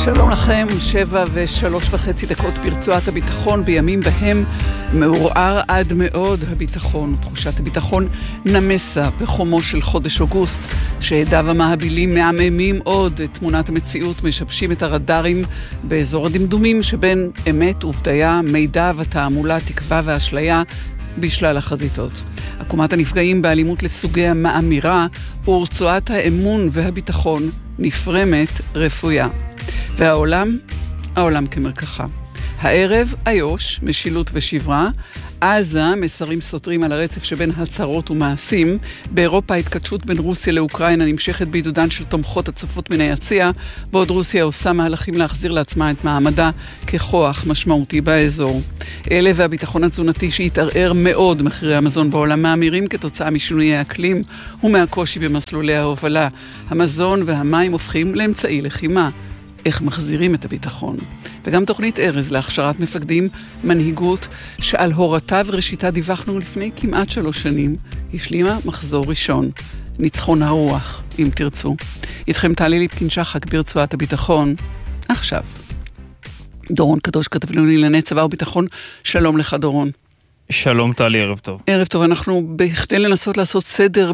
שלום לכם, 7:03.5 ברצועת הביטחון, בימים בהם מעורער עד מאוד הביטחון. תחושת הביטחון נמסה בחומו של חודש אוגוסט, שעדיו המהבילים מעממים עוד את תמונת המציאות, משבשים את הרדארים באזור הדמדומים שבין אמת ובדיה, מידע ותעמולה, תקווה ואשליה בשלל החזיתות. עקומת הנפגעים באלימות לסוגי המאמירה ורצועת האמון והביטחון נפרמת רפויה. והעולם? העולם כמרקחה. הערב, איו"ש, משילות ושברה. עזה, מסרים סותרים על הרצף שבין הצהרות ומעשים. באירופה, התכתשות בין רוסיה לאוקראינה נמשכת בעידודן של תומכות הצופות מן היציע, בעוד רוסיה עושה מהלכים להחזיר לעצמה את מעמדה ככוח משמעותי באזור. אלה והביטחון התזונתי שהתערער מאוד, מחירי המזון בעולם מאמירים כתוצאה משינויי האקלים ומהקושי במסלולי ההובלה. המזון והמים הופכים לאמצעי לחימה. איך מחזירים את הביטחון. וגם תוכנית ארז להכשרת מפקדים, מנהיגות, שעל הורתה וראשיתה דיווחנו לפני כמעט 3 שנים, השלימה מחזור ראשון. ניצחון הרוח, אם תרצו. איתכם טלי ליפקין-שחק ברצועת הביטחון. עכשיו. דורון קדוש כתב לנו לענייני צבא וביטחון. שלום לך דורון. שלום טלי, ערב טוב. ערב טוב, אנחנו בכדי לנסות לעשות סדר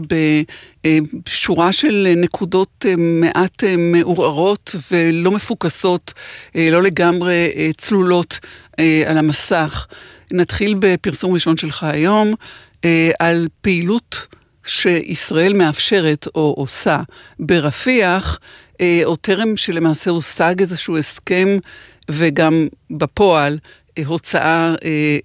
בשורה של נקודות מעט מעורערות ולא מפוקסות, לא לגמרי צלולות על המסך. נתחיל בפרסום ראשון שלך היום על פעילות שישראל מאפשרת או עושה ברפיח, או טרם שלמעשה הושג איזשהו הסכם וגם בפועל הוצאה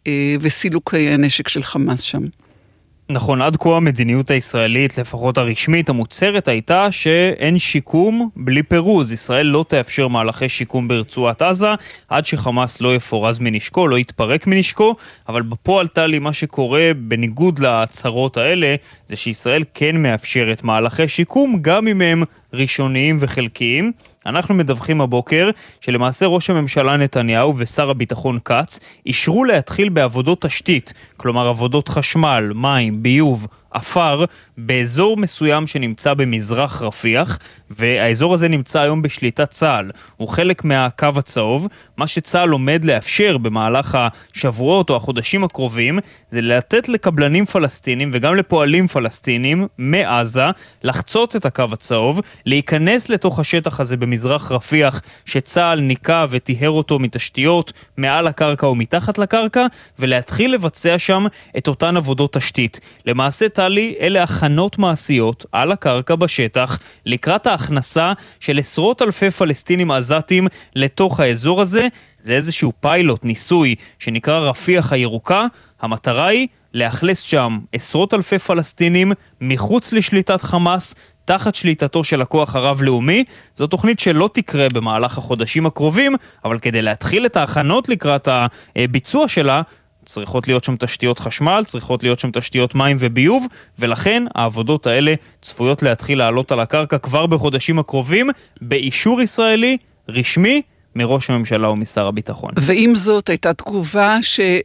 וסילוק הנשק של חמאס שם. נכון, עד כה המדיניות הישראלית, לפחות הרשמית, המוצהרת הייתה שאין שיקום בלי פירוז. ישראל לא תאפשר מהלכי שיקום ברצועת עזה, עד שחמאס לא יפורז מנשקו, לא יתפרק מנשקו, אבל בפועל טלי מה שקורה בניגוד להצהרות האלה, זה שישראל כן מאפשרת מהלכי שיקום, גם אם הם ראשוניים וחלקיים. אנחנו מדווחים הבוקר שלמעשה ראש הממשלה נתניהו ושר הביטחון כץ אישרו להתחיל בעבודות תשתית, כלומר עבודות חשמל, מים, ביוב, אפר, באזור מסוים שנמצא במזרח רפיח, והאזור הזה נמצא היום בשליטת צה"ל. הוא חלק מהקו הצהוב. מה שצה"ל עומד לאפשר במהלך השבועות או החודשים הקרובים, זה לתת לקבלנים פלסטינים וגם לפועלים פלסטינים מעזה, לחצות את הקו הצהוב, להיכנס לתוך השטח הזה במזרח רפיח, שצה"ל ניקה וטיהר אותו מתשתיות, מעל הקרקע או מתחת לקרקע, ולהתחיל לבצע שם את אותן עבודות תשתית. למעשה טלי, אלה הכנות מעשיות על הקרקע בשטח, לקראת ההכנסה של עשרות אלפי פלסטינים עזתים לתוך האזור הזה. זה איזשהו פיילוט, ניסוי, שנקרא רפיח הירוקה. המטרה היא לאכלס שם עשרות אלפי פלסטינים מחוץ לשליטת חמאס, תחת שליטתו של הכוח הרב-לאומי. זו תוכנית שלא תקרה במהלך החודשים הקרובים, אבל כדי להתחיל את ההכנות לקראת הביצוע שלה, צריכות להיות שם תשתיות חשמל, צריכות להיות שם תשתיות מים וביוב, ולכן העבודות האלה צפויות להתחיל לעלות על הקרקע כבר בחודשים הקרובים, באישור ישראלי רשמי מראש הממשלה ומשר הביטחון. ועם זאת הייתה תגובה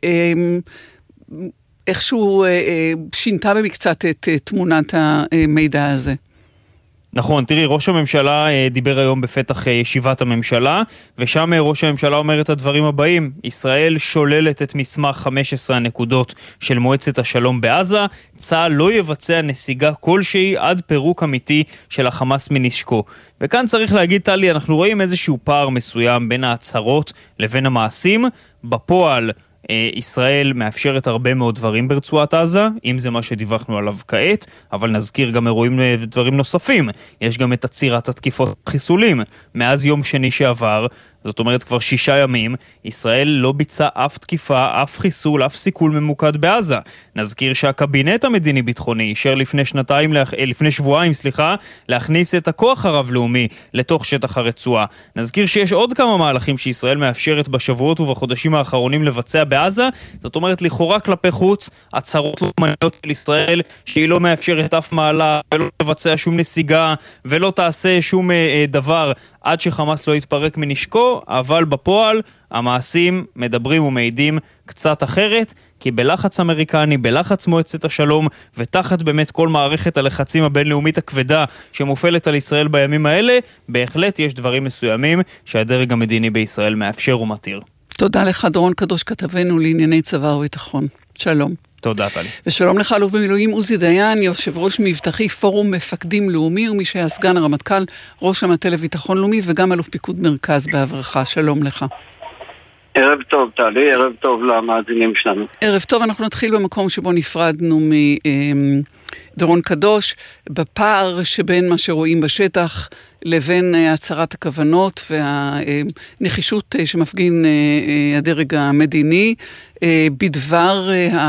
שאיכשהו שינתה במקצת את תמונת המידע הזה. נכון, תראי, ראש הממשלה דיבר היום בפתח ישיבת הממשלה, ושם ראש הממשלה אומר את הדברים הבאים: ישראל שוללת את מסמך 15 הנקודות של מועצת השלום בעזה, צה"ל לא יבצע נסיגה כלשהי עד פירוק אמיתי של החמאס מנשקו. וכאן צריך להגיד, טלי, אנחנו רואים איזשהו פער מסוים בין ההצהרות לבין המעשים. בפועל ישראל מאפשרת הרבה מאוד דברים ברצועת עזה, אם זה מה שדיווחנו עליו כעת, אבל נזכיר גם אירועים ודברים נוספים. יש גם את עצירת התקיפות חיסולים. מאז יום שני שעבר, זאת אומרת כבר 6 ימים, ישראל לא ביצעה אף תקיפה, אף חיסול, אף סיכול ממוקד בעזה. נזכיר שהקבינט המדיני-ביטחוני אישר לפני שבועיים, להכניס את הכוח הרב-לאומי לתוך שטח הרצועה. נזכיר שיש עוד כמה מהלכים שישראל מאפשרת בשבועות ובחודשים האחרונים לבצע בעזה. זאת אומרת, לכאורה כלפי חוץ, הצהרות לא מעניינות של ישראל שהיא לא מאפשרת אף מעלה, ולא לבצע שום נסיגה, ולא תעשה שום דבר עד שחמאס לא יתפרק מנשקו, אבל בפועל המעשים מדברים ומעידים קצת אחרת, כי בלחץ אמריקני, בלחץ מועצת השלום, ותחת באמת כל מערכת הלחצים הבינלאומית הכבדה שמופעלת על ישראל בימים האלה, בהחלט יש דברים מסוימים שהדרג המדיני בישראל מאפשר ומתיר. תודה לך דורון קדוש, כתבנו לענייני צבא וביטחון. שלום. תודה טלי. ושלום לך אלוף במילואים עוזי דיין, יושב ראש מבטחי פורום מפקדים לאומי, ומי שהיה סגן הרמטכ"ל, ראש המטה לביטחון לאומי, וגם אלוף פיקוד מרכז בעברך. שלום לך. ערב טוב טלי, ערב טוב למאזינים שלנו. ערב טוב, אנחנו נתחיל במקום שבו נפרדנו מדורון קדוש, בפער שבין מה שרואים בשטח לבין הצהרת הכוונות והנחישות שמפגין הדרג המדיני בדבר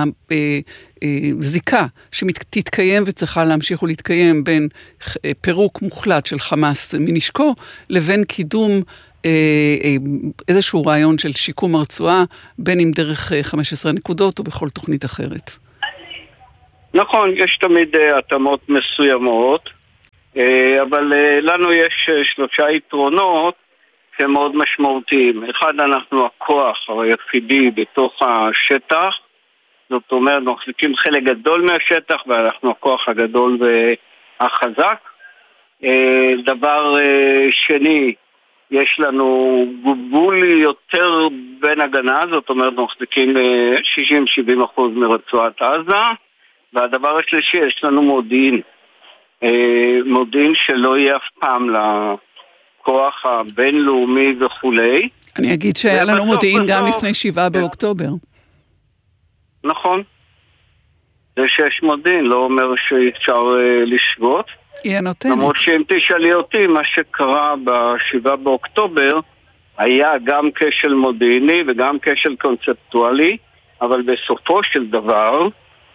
הזיקה שתתקיים וצריכה להמשיך ולהתקיים בין פירוק מוחלט של חמאס מנשקו לבין קידום איזשהו רעיון של שיקום הרצועה, בין אם דרך 15 נקודות או בכל תוכנית אחרת. נכון, יש תמיד התאמות מסוימות, אבל לנו יש 3 יתרונות שמאוד משמעותיים. אחד, אנחנו הכוח היחידי בתוך השטח, זאת אומרת, מחזיקים חלק גדול מהשטח ואנחנו הכוח הגדול והחזק. דבר שני, יש לנו גבול יותר בין הגנה, זאת אומרת, מחזיקים 60-70% מרצועת עזה. והדבר השלישי, יש לנו מודיעין. מודיעין שלא יהיה אף פעם לכוח הבינלאומי וכולי. אני אגיד שהיה לנו מודיעין גם לפני 7 באוקטובר. נכון. זה שיש מודיעין, לא אומר שאפשר לשבות. היא הנותנת. למרות שאם תשאלי אותי, מה שקרה ב7 באוקטובר, היה גם כשל מודיעיני וגם כשל קונספטואלי, אבל בסופו של דבר,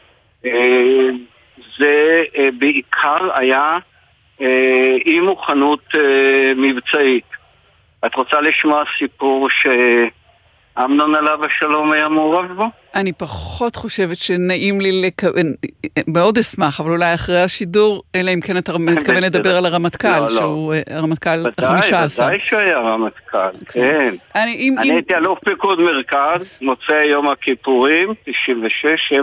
זה בעיקר היה אי מוכנות מבצעית. את רוצה לשמוע סיפור שאמנון עליו השלום היה מעורב בו? אני פחות חושבת שנעים לי מאוד אשמח, אבל אולי אחרי השידור, אלא אם כן אתה מתכוון לדבר על הרמטכ"ל, שהוא הרמטכ"ל 15. ודאי שהיה רמטכ"ל, כן. אני הייתי אלוף פיקוד מרכז, מוצא יום הכיפורים, 96-7,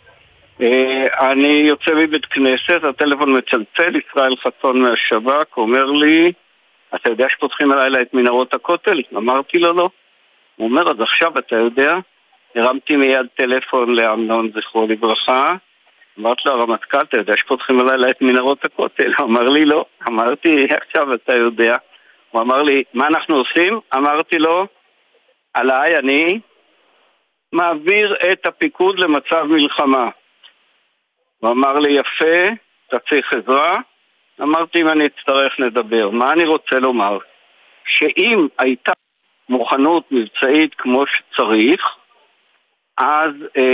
אני יוצא מבית כנסת, הטלפון מצלצל, ישראל חסון מהשב"כ, אומר לי, אתה יודע שפותחים הלילה את מנהרות הכותל? אמרתי לו לא. הוא אומר, אז עכשיו אתה יודע, הרמתי מיד טלפון לאמנון זכרו לברכה, אמרתי לו, הרמטכ"ל, אתה יודע שפותחים הלילה את מנהרות הכותל? הוא אמר לי לא. אמרתי, עכשיו אתה יודע. הוא אמר לי, מה אנחנו עושים? אמרתי לו, עליי אני מעביר את הפיקוד למצב מלחמה. הוא אמר לי, יפה, אתה צריך עזרה. אמרתי, אם אני אצטרך נדבר. מה אני רוצה לומר? שאם הייתה מוכנות מבצעית כמו שצריך, אז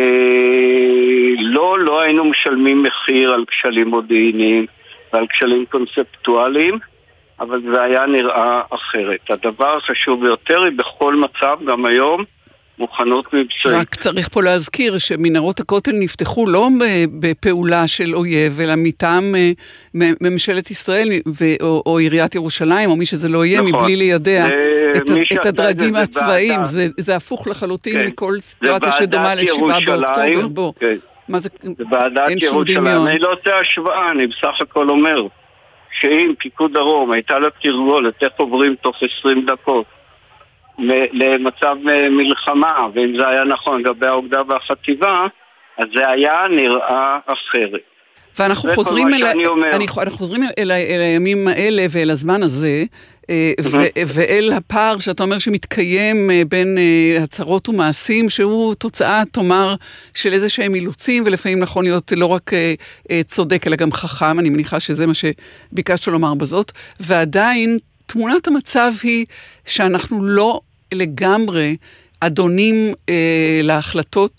לא היינו משלמים מחיר על כשלים מודיעיניים ועל כשלים קונספטואליים, אבל זה היה נראה אחרת. הדבר החשוב ביותר היא בכל מצב, גם היום, מוכנות מבצעית. רק צריך פה להזכיר שמנהרות הכותל נפתחו לא בפעולה של אויב, אלא מטעם ממשלת ישראל או עיריית ירושלים, או מי שזה לא יהיה, מבלי לידע את הדרגים הצבאיים. זה הפוך לחלוטין מכל סיטואציה שדומה ל7 באוקטובר. בוא, מה זה? ועדת ירושלים. אני לא עושה השוואה, אני בסך הכל אומר שאם פיקוד דרום הייתה לה תרגולת, איך עוברים תוך 20 דקות למצב מלחמה, ואם זה היה נכון לגבי האוגדה והחטיבה, אז זה היה נראה אחרת. ואנחנו חוזרים אל הימים האלה ואל הזמן הזה, ואל הפער שאתה אומר שמתקיים בין הצהרות ומעשים, שהוא תוצאה, תאמר, של איזה שהם אילוצים, ולפעמים נכון להיות לא רק צודק, אלא גם חכם, אני מניחה שזה מה שביקשת לומר בזאת, ועדיין תמונת המצב היא שאנחנו לא לגמרי אדונים להחלטות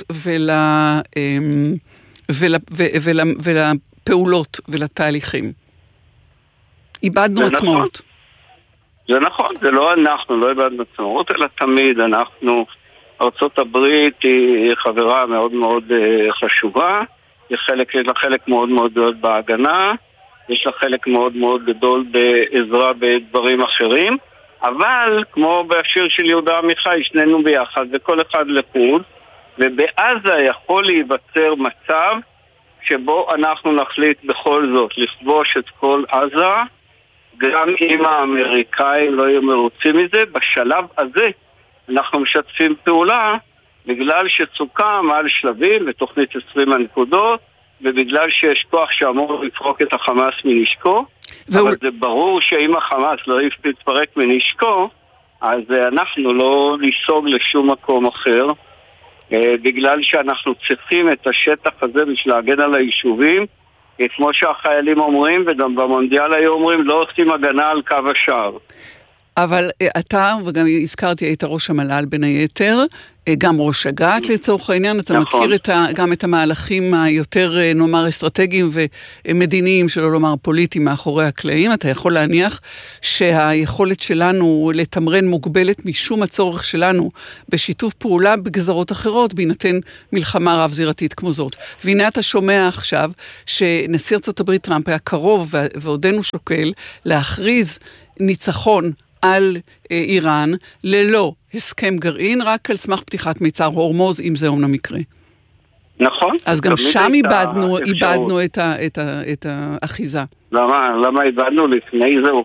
ולפעולות ולתהליכים. איבדנו עצמאות. זה נכון, זה לא אנחנו, לא איבדנו עצמאות, אלא תמיד אנחנו, ארצות הברית היא חברה מאוד מאוד חשובה, יש לה חלק מאוד מאוד גדול בהגנה, יש לה חלק מאוד מאוד גדול בעזרה בדברים אחרים, אבל כמו בשיר של יהודה עמיחי, שנינו ביחד, וכל אחד לחוד, ובעזה יכול להיווצר מצב שבו אנחנו נחליט בכל זאת לכבוש את כל עזה, גם אם האמריקאים לא יהיו מרוצים מזה. בשלב הזה אנחנו משתפים פעולה בגלל שסוכם על שלבים בתוכנית 20 הנקודות, ובגלל שיש כוח שאמור לפרוק את החמאס מנשקו. אבל זה ברור שאם החמאס לא יתפרק מנשקו, אז אנחנו לא ניסוג לשום מקום אחר, בגלל שאנחנו צריכים את השטח הזה בשביל להגן על היישובים, כמו שהחיילים אומרים, וגם במונדיאל היו אומרים, לא עושים הגנה על קו השער. אבל אתה, וגם הזכרתי, היית ראש המל"ל בין היתר, גם ראש אג"ת לצורך העניין, אתה מכיר גם את המהלכים היותר, נאמר, אסטרטגיים ומדיניים, שלא לומר פוליטיים מאחורי הקלעים. אתה יכול להניח שהיכולת שלנו לתמרן מוגבלת משום הצורך שלנו בשיתוף פעולה בגזרות אחרות, בהינתן מלחמה רב-זירתית כמו זאת. והנה אתה שומע עכשיו שנשיא ארצות הברית טראמפ היה קרוב ועודנו שוקל להכריז ניצחון על איראן ללא הסכם גרעין, רק על סמך פתיחת מיצר הורמוז, אם זה אומנם מקרה. נכון. אז גם שם איבדנו את האחיזה. למה איבדנו לפני זה? הוא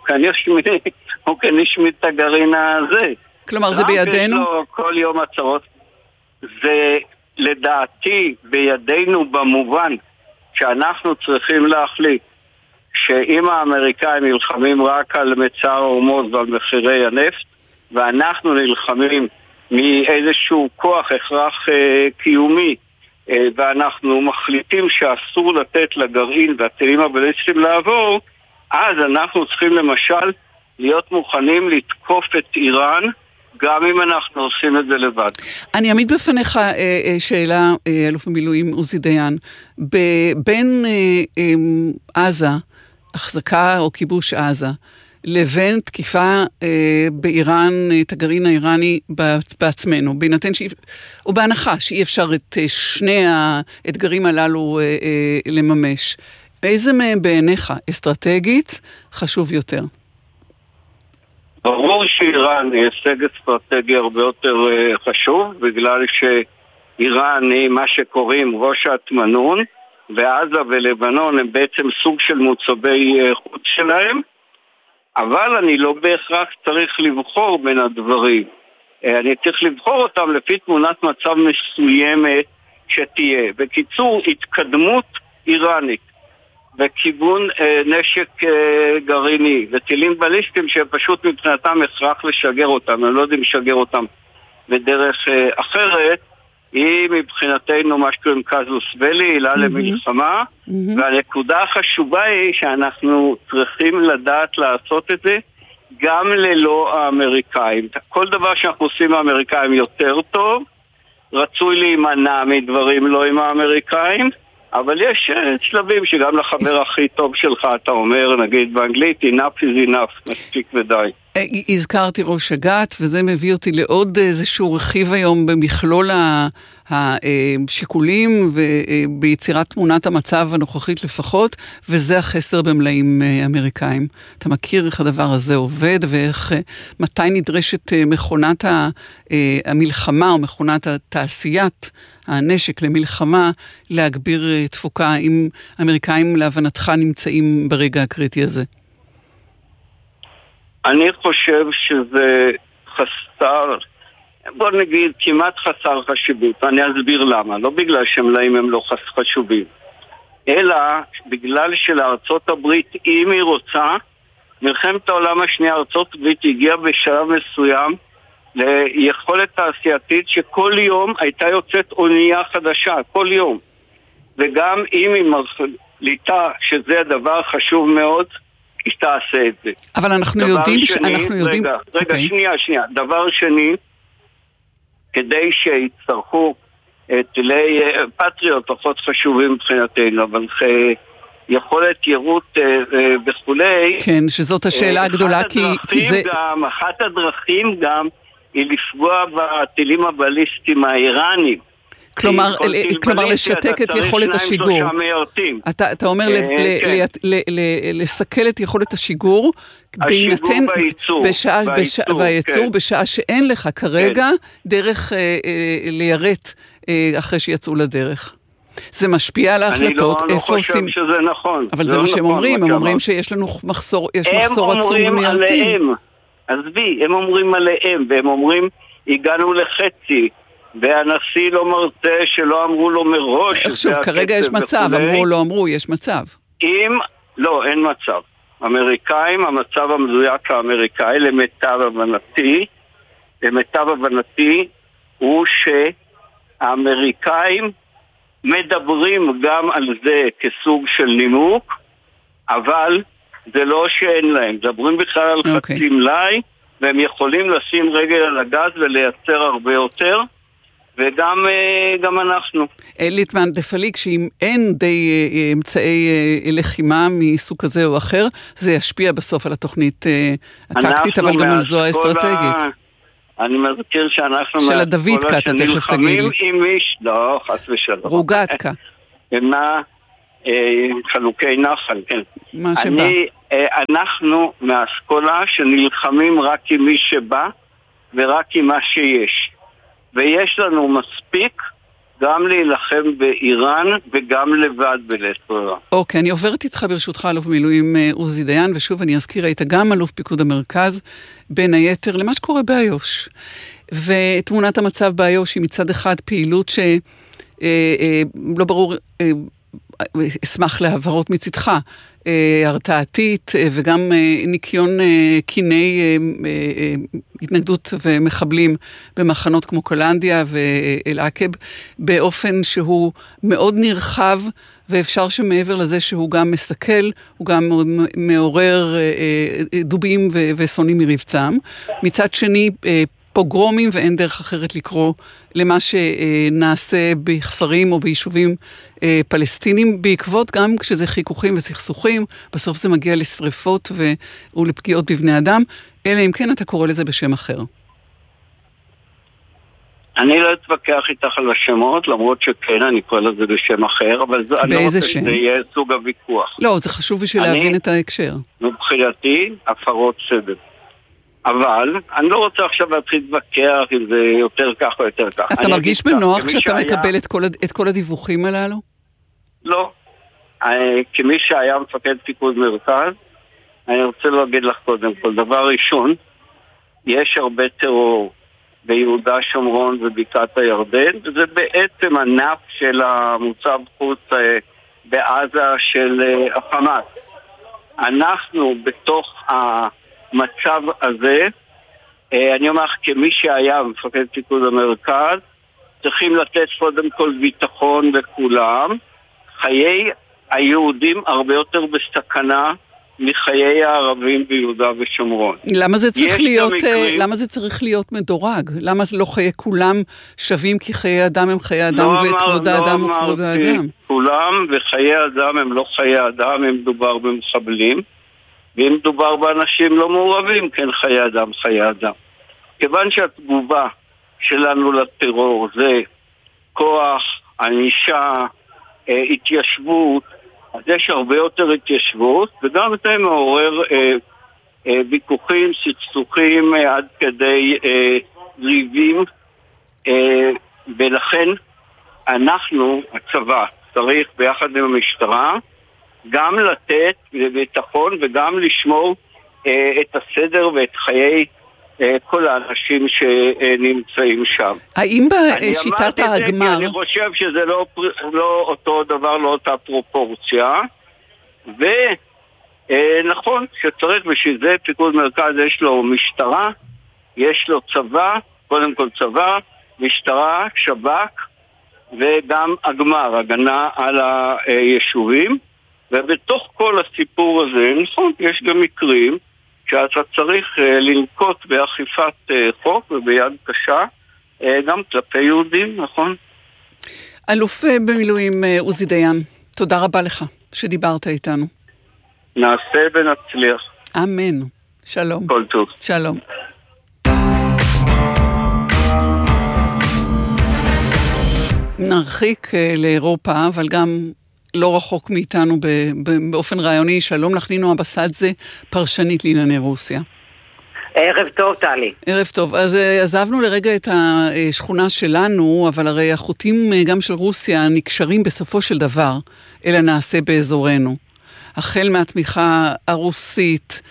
כאן השמיד את הגרעין הזה. כלומר, זה בידינו? יש לו כל יום הצהרות. זה לדעתי בידינו במובן שאנחנו צריכים להחליט שאם האמריקאים נלחמים רק על מצר הורמוז ועל מחירי הנפט, ואנחנו נלחמים מאיזשהו כוח הכרח קיומי, ואנחנו מחליטים שאסור לתת לגרעין והטילים הבליסטיים לעבור, אז אנחנו צריכים למשל להיות מוכנים לתקוף את איראן, גם אם אנחנו עושים את זה לבד. אני אעמיד בפניך שאלה, אלוף המילואים עוזי דיין, בין עזה, החזקה או כיבוש עזה, לבין תקיפה באיראן, את הגרעין האיראני בעצמנו, בהינתן או בהנחה שאי אפשר את שני האתגרים הללו לממש. איזה מהם בעיניך אסטרטגית חשוב יותר? ברור שאיראן היא הישג אסטרטגי הרבה יותר חשוב, בגלל שאיראן היא מה שקוראים ראש התמנון, ועזה ולבנון הם בעצם סוג של מוצבי חוץ שלהם, אבל אני לא בהכרח צריך לבחור בין הדברים. אני צריך לבחור אותם לפי תמונת מצב מסוימת שתהיה. בקיצור, התקדמות איראנית בכיוון נשק גרעיני וטילים בליסטיים שפשוט מבחינתם הכרח לשגר אותם, הם לא יודעים לשגר אותם בדרך אחרת, היא מבחינתנו מה שקוראים קזוס בלי, עילה למלחמה, והנקודה החשובה היא שאנחנו צריכים לדעת לעשות את זה גם ללא האמריקאים. כל דבר שאנחנו עושים האמריקאים יותר טוב, רצוי להימנע מדברים לא עם האמריקאים, אבל יש שלבים שגם לחבר הכי טוב שלך אתה אומר, נגיד באנגלית, enough is enough, מספיק ודי. הזכרתי ראש אג"ת, וזה מביא אותי לעוד איזשהו רכיב היום במכלול השיקולים וביצירת תמונת המצב הנוכחית לפחות, וזה החסר במלאים אמריקאים. אתה מכיר איך הדבר הזה עובד, ואיך, מתי נדרשת מכונת המלחמה או מכונת התעשיית הנשק למלחמה להגביר תפוקה, אם אמריקאים להבנתך נמצאים ברגע הקריטי הזה? אני חושב שזה חסר, בוא נגיד כמעט חסר חשיבות. אני אסביר למה. לא בגלל שמלאים הם לא חשובים, אלא בגלל שלארצות הברית, אם היא רוצה, מלחמת העולם השנייה, ארצות הברית הגיעה בשלב מסוים ליכולת תעשייתית שכל יום הייתה יוצאת אונייה חדשה, כל יום. וגם אם היא מחליטה שזה הדבר חשוב מאוד, היא תעשה את זה. אבל אנחנו יודעים שאנחנו יודעים... רגע, שנייה. דבר שני, כדי שיצטרכו טילי פטריוט פחות חשובים מבחינתנו, אבל יכולת ירות וכולי... כן, שזאת השאלה הגדולה, כי זה... אחת הדרכים גם היא לפגוע בטילים הבליסטיים האיראנים. כלומר לשתק את יכולת השיגור. אתה אומר לסכל את יכולת השיגור, בהינתן והייצור בשעה שאין לך כרגע דרך ליירט אחרי שיצאו לדרך. זה משפיע על ההחלטות. אני לא חושב שזה נכון. אבל זה מה שהם אומרים, הם אומרים שיש לנו מחסור עצום במיירטים. עזבי, הם אומרים עליהם, והם אומרים, הגענו לחצי, והנשיא לא מרצה שלא אמרו לו מראש. שוב, כרגע יש מצב, אמרו לא אמרו, יש מצב. לא, אין מצב. אמריקאים, המצב המדויק האמריקאי, למיטב הבנתי, הוא שהאמריקאים מדברים גם על זה כסוג של נימוק, אבל זה לא שאין להם. מדברים בכלל על חצי מלאי, והם יכולים לשים רגל על הגז ולייצר הרבה יותר, וגם אנחנו. ליטמן דפליק, שאם אין די אמצעי לחימה מסוג כזה או אחר, זה ישפיע בסוף על התוכנית הטקטית, אבל גם על זו האסטרטגית. אני מזכיר שאנחנו של הדוידקה, אתה תכף תגיד לי. לא, חס ושלום. רוגטקה. חלוקי נחל, כן. מה שבא. אנחנו מהאסכולה שנלחמים רק עם מי שבא, ורק עם מה שיש. ויש לנו מספיק גם להילחם באיראן וגם לבד בלסטרה. אוקיי, אני עוברת איתך ברשותך אלוף במילואים עוזי דיין, ושוב אני אזכיר, היית גם אלוף פיקוד המרכז, בין היתר למה שקורה באיו"ש. ותמונת המצב באיו"ש היא מצד אחד פעילות שלא ברור, אשמח להעברות מצדך, הרתעתית וגם ניקיון קיני התנגדות ומחבלים במחנות כמו קולנדיה ואל-עקב באופן שהוא מאוד נרחב, ואפשר שמעבר לזה שהוא גם מסכל, הוא גם מעורר דובים וסונים מרבצם. מצד שני פוגרומים, ואין דרך אחרת לקרוא למה שנעשה בכפרים או ביישובים פלסטינים, בעקבות גם כשזה חיכוכים וסכסוכים, בסוף זה מגיע לשריפות ולפגיעות בבני אדם, אלא אם כן אתה קורא לזה בשם אחר. אני לא אתווכח איתך על השמות, למרות שכן אני קורא לזה בשם אחר, אבל אני לא רוצה שזה יהיה סוג הוויכוח. לא, זה חשוב בשביל להבין את ההקשר. מבחינתי, הפרות סדר. אבל אני לא רוצה עכשיו להתחיל להתווכח אם זה יותר כך או יותר כך. אתה מרגיש בנוח כשאתה מקבל את כל הדיווחים הללו? לא. כמי שהיה מפקד פיקוד מרכז, אני רוצה להגיד לך קודם כל, דבר ראשון, יש הרבה טרור ביהודה שומרון ובקעת הירדן, וזה בעצם ענף של המוצב חוץ בעזה של החמאס. אנחנו בתוך המצב הזה, אני אומר לך כמי שהיה מפקד פיקוד המרכז, צריכים לתת קודם כל ביטחון לכולם. חיי היהודים הרבה יותר בסכנה מחיי הערבים ביהודה ושומרון. למה זה צריך להיות מדורג? למה לא חיי כולם שווים כי חיי אדם הם חיי אדם וכבוד האדם הוא כבוד האדם? כולם, וחיי אדם הם לא חיי אדם, הם מדובר במחבלים, ואם מדובר באנשים לא מעורבים, כן חיי אדם, חיי אדם. כיוון שהתגובה שלנו לטרור זה כוח, ענישה, התיישבות, אז יש הרבה יותר התיישבות, וגם זה מעורר ויכוחים, סכסוכים עד כדי ריבים, ולכן אנחנו, הצבא, צריך ביחד עם המשטרה, גם לתת ביטחון וגם לשמור את הסדר ואת חיי כל האנשים שנמצאים שם. האם בשיטת ההגמר... אני חושב שזה לא אותו דבר, לא אותה פרופורציה, ונכון שצריך בשביל זה פיקוד מרכז יש לו משטרה, יש לו צבא, קודם כל צבא, משטרה, שב"כ, וגם הגמר, הגנה על היישובים, ובתוך כל הסיפור הזה, נכון, יש גם מקרים שאתה צריך לנקוט באכיפת חוק וביד קשה, גם כלפי יהודים, נכון? אלוף במילואים עוזי דיין, תודה רבה לך שדיברת איתנו. נעשה ונצליח. אמן. שלום. כל טוב. שלום. נרחיק לאירופה, אבל גם לא רחוק מאיתנו באופן רעיוני. שלום לך נינו אבסדזה, פרשנית לענייני רוסיה. ערב טוב, טלי. ערב טוב. אז עזבנו לרגע את השכונה שלנו, אבל הרי החוטים גם של רוסיה נקשרים בסופו של דבר אל הנעשה באזורנו. החל מהתמיכה הרוסית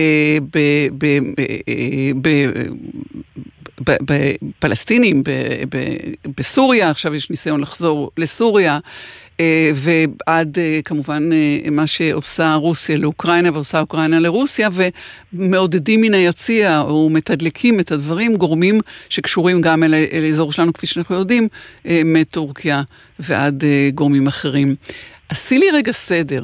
בפלסטינים, בסוריה, עכשיו יש ניסיון לחזור לסוריה, ועד כמובן מה שעושה רוסיה לאוקראינה ועושה אוקראינה לרוסיה, ומעודדים מן היציע או מתדלקים את הדברים, גורמים שקשורים גם אל האזור שלנו, כפי שאנחנו יודעים, מטורקיה ועד גורמים אחרים. עשי לי רגע סדר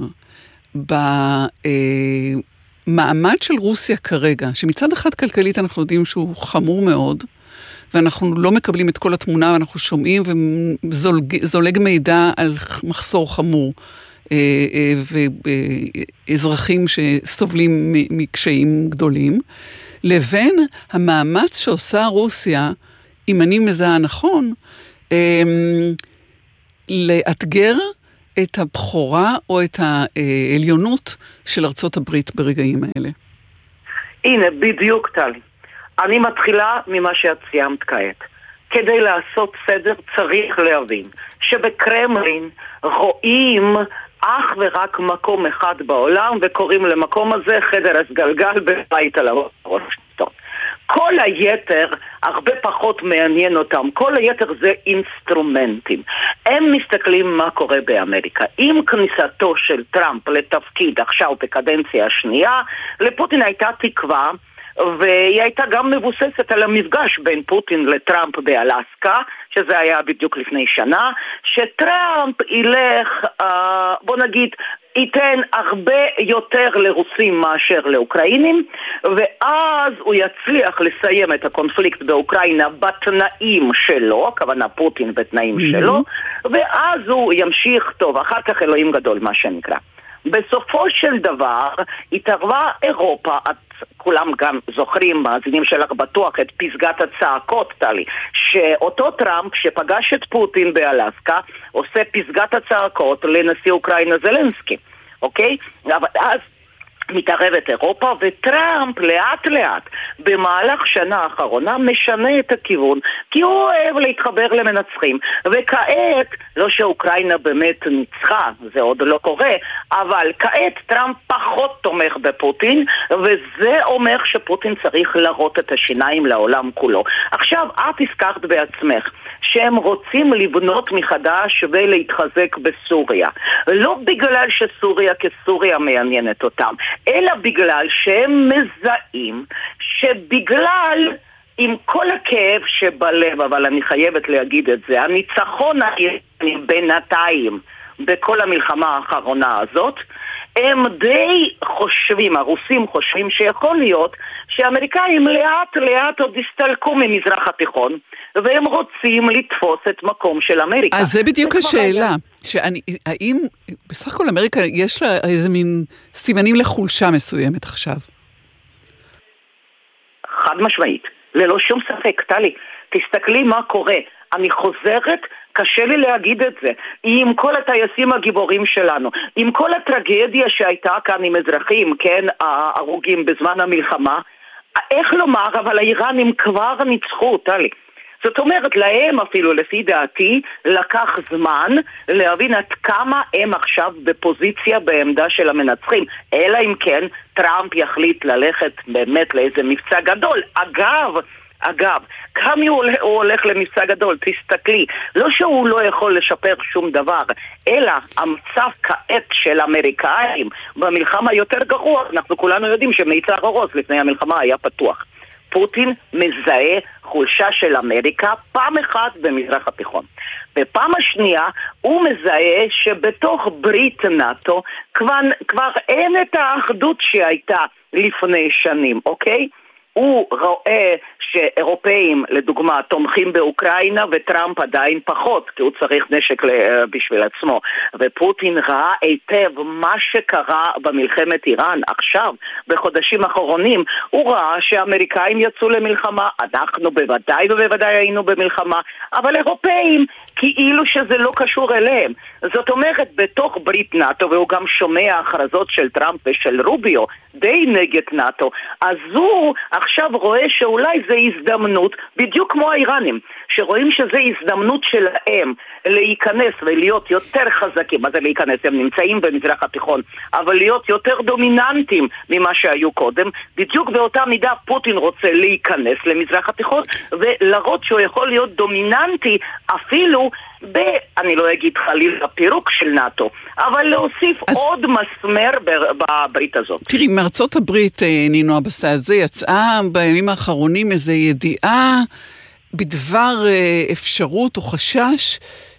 במעמד של רוסיה כרגע, שמצד אחד כלכלית אנחנו יודעים שהוא חמור מאוד, ואנחנו לא מקבלים את כל התמונה, ואנחנו שומעים וזולג מידע על מחסור חמור, ואזרחים שסובלים מקשיים גדולים, לבין המאמץ שעושה רוסיה, אם אני מזהה נכון, לאתגר את הבחורה או את העליונות של ארצות הברית ברגעים האלה. הנה, בדיוק טלי. אני מתחילה ממה שאת סיימת כעת. כדי לעשות סדר צריך להבין שבקרמלין רואים אך ורק מקום אחד בעולם, וקוראים למקום הזה חדר הסגלגל בבית על וושינגטון. כל היתר הרבה פחות מעניין אותם, כל היתר זה אינסטרומנטים. הם מסתכלים מה קורה באמריקה. עם כניסתו של טראמפ לתפקיד עכשיו בקדנציה השנייה, לפוטין הייתה תקווה, והיא הייתה גם מבוססת על המפגש בין פוטין לטראמפ באלסקה, שזה היה בדיוק לפני שנה, שטראמפ ילך, בוא נגיד, ייתן הרבה יותר לרוסים מאשר לאוקראינים, ואז הוא יצליח לסיים את הקונפליקט באוקראינה בתנאים שלו, הכוונה פוטין בתנאים שלו, ואז הוא ימשיך טוב, אחר כך אלוהים גדול מה שנקרא. בסופו של דבר התערבה אירופה, כולם גם זוכרים, מאזינים שלך בטוח, את פסגת הצעקות, טלי, שאותו טראמפ שפגש את פוטין באלסקה עושה פסגת הצעקות לנשיא אוקראינה זלנסקי, אוקיי? אבל אז מתערבת אירופה, וטראמפ לאט לאט במהלך שנה האחרונה משנה את הכיוון, כי הוא אוהב להתחבר למנצחים, וכעת, לא שאוקראינה באמת ניצחה, זה עוד לא קורה, אבל כעת טראמפ פחות תומך בפוטין, וזה אומר שפוטין צריך לראות את השיניים לעולם כולו. עכשיו, את הזכרת בעצמך שהם רוצים לבנות מחדש ולהתחזק בסוריה, לא בגלל שסוריה כסוריה מעניינת אותם, אלא בגלל שהם מזהים שבגלל, עם כל הכאב שבלב, אבל אני חייבת להגיד את זה, הניצחון בינתיים בכל המלחמה האחרונה הזאת, הם די חושבים, הרוסים חושבים שיכול להיות שהאמריקאים לאט לאט עוד הסתלקו ממזרח התיכון, והם רוצים לתפוס את מקום של אמריקה. אז זה בדיוק השאלה, האם בסך הכל אמריקה יש לה איזה מין סימנים לחולשה מסוימת עכשיו? חד משמעית, ללא שום ספק, טלי, תסתכלי מה קורה. אני חוזרת, קשה לי להגיד את זה, עם כל הטייסים הגיבורים שלנו, עם כל הטרגדיה שהייתה כאן עם אזרחים, כן, הרוגים בזמן המלחמה, איך לומר, אבל האיראנים כבר ניצחו, טלי. זאת אומרת, להם אפילו לפי דעתי לקח זמן להבין עד כמה הם עכשיו בפוזיציה בעמדה של המנצחים, אלא אם כן טראמפ יחליט ללכת באמת לאיזה מבצע גדול. אגב, כמה הוא הולך למבצע גדול, תסתכלי, לא שהוא לא יכול לשפר שום דבר, אלא המצב כעת של האמריקאים במלחמה יותר גרוע. אנחנו כולנו יודעים שמיצר הרוז לפני המלחמה היה פתוח. פוטין מזהה חולשה של אמריקה פעם אחת במזרח התיכון. בפעם השנייה הוא מזהה שבתוך ברית נאטו כבר אין את האחדות שהייתה לפני שנים, אוקיי? הוא רואה שאירופאים, לדוגמה, תומכים באוקראינה, וטראמפ עדיין פחות, כי הוא צריך נשק בשביל עצמו. ופוטין ראה היטב מה שקרה במלחמת איראן עכשיו, בחודשים האחרונים. הוא ראה שהאמריקאים יצאו למלחמה, אנחנו בוודאי היינו במלחמה, אבל אירופאים כאילו שזה לא קשור אליהם. זאת אומרת, בתוך ברית נאטו, והוא גם שומע הכרזות של טראמפ ושל רוביו, די נגד נאטו, אז הוא עכשיו רואה שאולי זה הזדמנות, בדיוק כמו האיראנים, שרואים שזה הזדמנות שלהם להיכנס ולהיות יותר חזקים. מה זה להיכנס? הם נמצאים במזרח התיכון, אבל להיות יותר דומיננטים ממה שהיו קודם. בדיוק באותה מידה פוטין רוצה להיכנס למזרח התיכון ולראות שהוא יכול להיות דומיננטי אפילו אני לא אגיד חלילה פירוק של נאטו, אבל להוסיף עוד מסמר בברית הזאת. תראי, מארצות הברית, נינו אבסדזה, יצאה בימים האחרונים איזו ידיעה בדבר אפשרות או חשש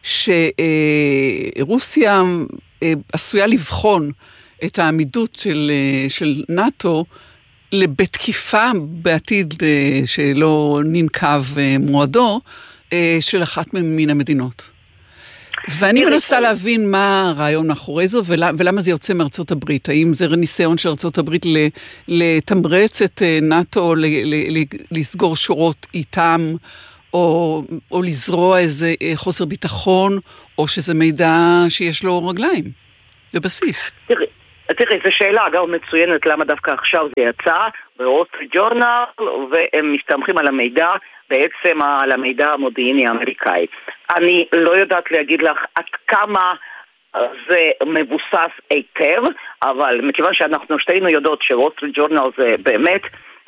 שרוסיה עשויה לבחון את העמידות של נאטו בתקיפה בעתיד שלא ננקב מועדו של אחת מן המדינות. ואני מנסה להבין מה הרעיון מאחורי זו ולמה זה יוצא מארצות הברית. האם זה ניסיון של ארצות הברית לתמרץ את נאטו לסגור שורות איתם או לזרוע איזה חוסר ביטחון, או שזה מידע שיש לו רגליים בבסיס? תראי, זו שאלה אגב מצוינת למה דווקא עכשיו זה יצא בוול סטריט ג'ורנל, והם מסתמכים על המידע, בעצם על המידע המודיעיני האמריקאי. אני לא יודעת להגיד לך עד כמה זה מבוסס היטב, אבל מכיוון שאנחנו שתינו יודעות שוול סטריט ג'ורנל זה באמת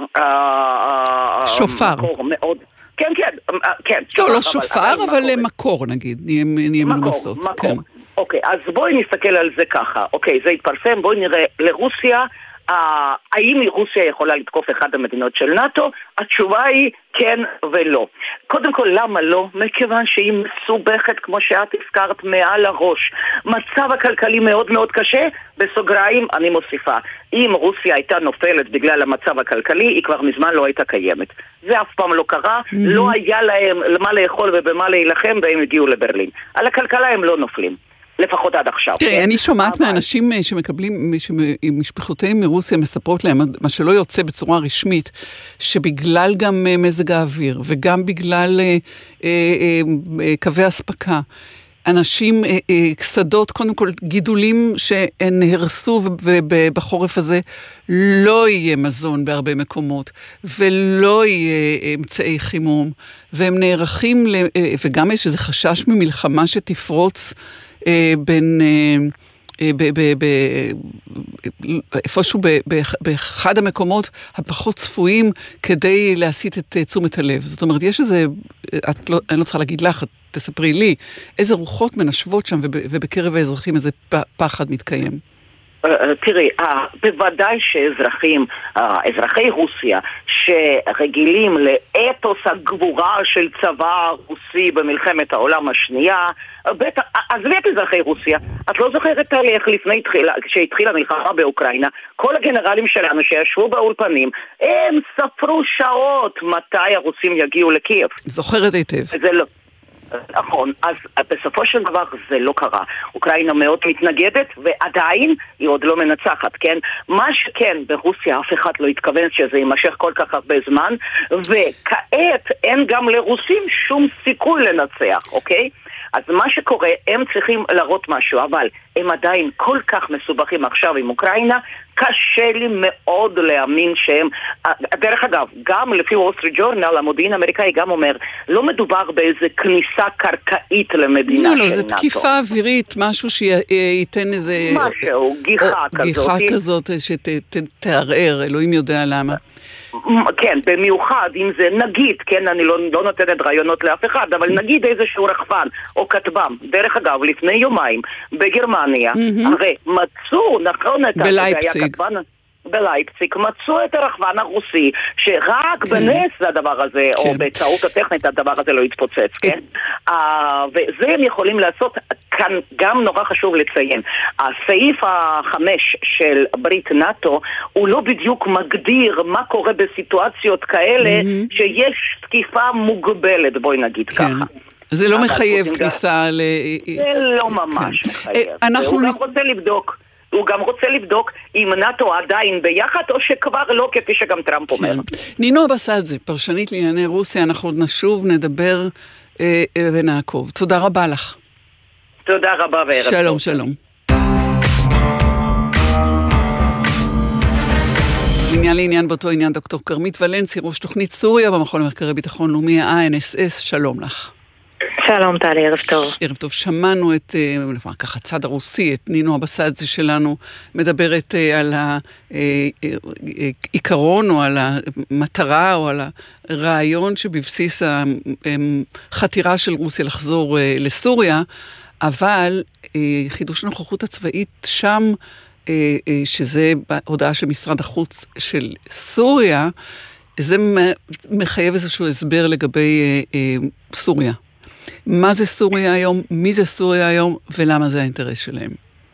שופר. מאוד... כן. לא שופר, אבל מקור נגיד, נהיה מנוסות. מקור. אוקיי, אז בואי נסתכל על זה ככה. אוקיי, זה התפרסם, בואי נראה לרוסיה, האם רוסיה יכולה לתקוף אחד המדינות של נאטו? התשובה היא כן ולא. קודם כל, למה לא? מכיוון שהיא מסובכת, כמו שאת הזכרת, מעל הראש. מצב הכלכלי מאוד מאוד קשה, בסוגריים אני מוסיפה. אם רוסיה הייתה נופלת בגלל המצב הכלכלי, היא כבר מזמן לא הייתה קיימת. זה אף פעם לא קרה, לא היה להם למה לאכול ובמה להילחם, והם הגיעו לברלין. על הכלכלה הם לא נופלים. לפחות עד עכשיו. תראי, אני שומעת מאנשים שמקבלים, שמשפחותיהם מרוסיה מספרות להם, מה שלא יוצא בצורה רשמית, שבגלל גם מזג האוויר, וגם בגלל קווי הספקה, אנשים, שדות, קודם כל גידולים שנהרסו, ובחורף הזה לא יהיה מזון בהרבה מקומות, ולא יהיה אמצעי חימום, והם נערכים, וגם יש איזה חשש ממלחמה שתפרוץ, בין איפשהו באחד המקומות הפחות צפויים כדי להסיט את תשומת הלב. זאת אומרת, יש איזה, אני לא צריכה להגיד לך, תספרי לי, איזה רוחות מנשבות שם ובקרב האזרחים איזה פחד מתקיים. תראי, בוודאי אזרחי רוסיה שרגילים לאתוס הגבורה של צבא רוסי במלחמת העולם השנייה, עזבי את אזרחי רוסיה, את לא זוכרת איך לפני שהתחילה מלחמה באוקראינה, כל הגנרלים שלנו שישבו באולפנים, הם ספרו שעות מתי הרוסים יגיעו לקייב. זוכרת היטב. זה לא. נכון, אז בסופו של דבר זה לא קרה. אוקראינה מאוד מתנגדת ועדיין היא עוד לא מנצחת, כן? מה שכן, ברוסיה אף אחד לא התכוון שזה יימשך כל כך הרבה זמן, וכעת אין גם לרוסים שום סיכוי לנצח, אוקיי? אז מה שקורה, הם צריכים להראות משהו, אבל הם עדיין כל כך מסובכים עכשיו עם אוקראינה, קשה לי מאוד להאמין שהם, דרך אגב, גם לפי וול סטריט ג'ורנל, המודיעין האמריקאי גם אומר, לא מדובר באיזה כניסה קרקעית למדינה של נאטו. לא, זה תקיפה אווירית, משהו שייתן איזה... משהו, גיחה כזאת. גיחה כזאת שתערער, אלוהים יודע למה. כן, במיוחד אם זה נגיד, כן, אני לא נותנת רעיונות לאף אחד, אבל נגיד איזשהו רחפן או כתבם, דרך אגב, לפני יומיים בגרמניה, הרי מצאו, נכון, בלייפציג, מצאו את הרחפן הרוסי, שרק בנס הדבר הזה, או בטעות הטכנית הדבר הזה לא יתפוצץ, כן? וזה הם יכולים לעשות, כאן גם נורא חשוב לציין, הסעיף 5 של ברית נאטו, הוא לא בדיוק מגדיר מה קורה בסיטואציות כאלה, שיש תקיפה מוגבלת, בואי נגיד ככה. זה לא מחייב כניסה ל... זה לא ממש מחייב. הוא גם רוצה לבדוק אם נאטו עדיין ביחד, או שכבר לא, כפי שגם טראמפ אומר. נינו אבסדזה, פרשנית לענייני רוסיה, אנחנו עוד נשוב, נדבר ונעקוב. תודה רבה לך. תודה רבה וערב טוב. שלום. מעניין לעניין באותו עניין דוקטור כרמית ולנסי, ראש תוכנית סוריה במכון למחקרי ביטחון לאומי ה-INSS, שלום לך. שלום טלי, ערב טוב. ערב טוב, שמענו את ככה הצד הרוסי, את נינו אבסדזה שלנו, מדברת על העיקרון או על המטרה או על הרעיון שבבסיס החתירה של רוסיה לחזור לסוריה, אבל חידוש הנוכחות הצבאית שם, שזה בהודעה של משרד החוץ של סוריה, זה מחייב איזשהו הסבר לגבי סוריה. מה זה סוריה היום, מי זה סוריה היום, ולמה זה האינטרס שלהם?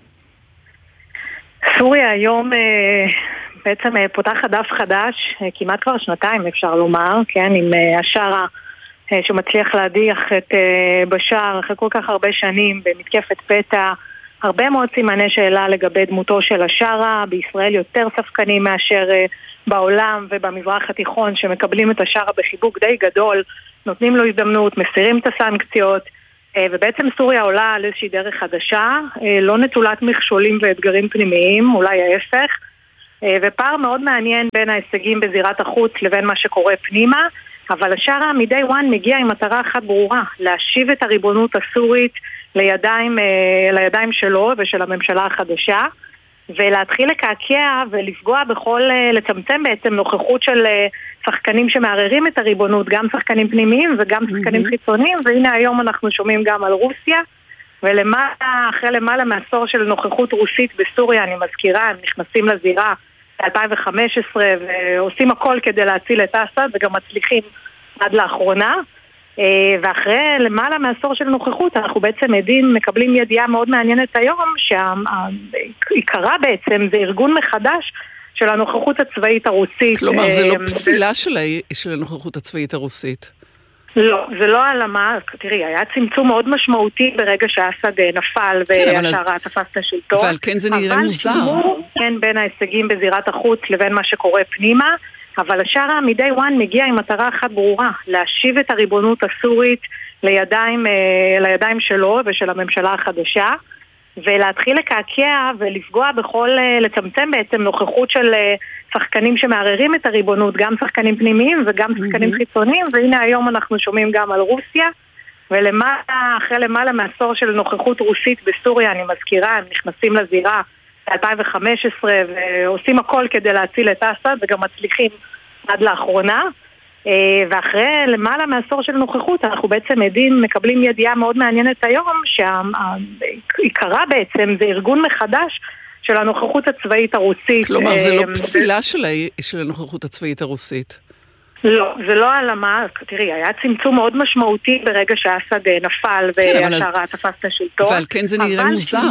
סוריה היום בעצם פותחת דף חדש, כמעט כבר שנתיים אפשר לומר, כן, עם השרה שמצליח להדיח את בשאר אחרי כל כך הרבה שנים במתקפת פתע, הרבה מאוד סימני שאלה לגבי דמותו של השרה, בישראל יותר ספקנים מאשר בעולם ובמזרח התיכון שמקבלים את השרה בחיבוק די גדול, נותנים לו הזדמנות, מסירים את הסנקציות, ובעצם סוריה עולה על איזושהי דרך חדשה, לא נטולת מכשולים ואתגרים פנימיים, אולי ההפך, ופער מאוד מעניין בין ההישגים בזירת החוץ לבין מה שקורה פנימה, אבל השרה מדי וואן מגיע עם מטרה אחת ברורה, להשיב את הריבונות הסורית לידיים שלו ושל הממשלה החדשה, ולהתחיל לקעקע ולפגוע לצמצם בעצם נוכחות של שחקנים שמערערים את הריבונות, גם שחקנים פנימיים וגם שחקנים חיצוניים, והנה היום אנחנו שומעים גם על רוסיה, אחרי למעלה מעשור של נוכחות רוסית בסוריה, אני מזכירה, הם נכנסים לזירה ב-2015 ועושים הכל כדי להציל את אסד, וגם מצליחים עד לאחרונה, ואחרי למעלה מעשור של נוכחות אנחנו בעצם מקבלים ידיעה מאוד מעניינת היום שהעיקרה בעצם זה ארגון מחדש של הנוכחות הצבאית הרוסית. כלומר זה לא פסילה של הנוכחות הצבאית הרוסית? לא, זה לא העלמה. תראי, היה צמצום מאוד משמעותי ברגע שאסד נפל והשרה תפס את השלטון, אבל כן זה נראה מוזר. אבל שימור בין ההישגים בזירת החוץ לבין מה שקורה פנימה, אבל השרה מדי וואן מגיע עם מטרה אחת ברורה, להשיב את הריבונות הסורית לידיים שלו ושל הממשלה החדשה, ולהתחיל לקעקע ולפגוע לצמצם בעצם נוכחות של שחקנים שמערערים את הריבונות, גם שחקנים פנימיים וגם שחקנים חיצוניים, והנה היום אנחנו שומעים גם על רוסיה, אחרי למעלה מעשור של נוכחות רוסית בסוריה, אני מזכירה, הם נכנסים לזירה ב-2015 ועושים הכל כדי להציל את אסד, וגם מצליחים עד לאחרונה, ואחרי למעלה מעשור של נוכחות אנחנו בעצם מקבלים ידיעה מאוד מעניינת היום שהעיקרה בעצם זה ארגון מחדש של הנוכחות הצבאית הרוסית. כלומר זה לא פסילה של הנוכחות הצבאית הרוסית? לא, זה לא העלמה. תראי, היה צמצום מאוד משמעותי ברגע שאסד נפל והשרה תפס את השלטון, אבל כן זה נראה מוזר.